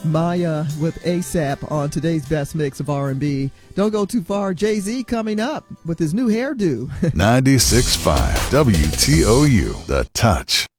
Maya with ASAP on today's best mix of R&B. Don't go too far. Jay-Z coming up with his new hairdo. 96.5 WTOU, The Touch.